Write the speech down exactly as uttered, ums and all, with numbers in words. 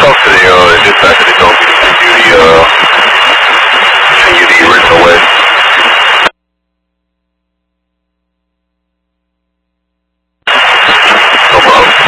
Alpha Romeo, dispatch to the Dolphin duty, uh,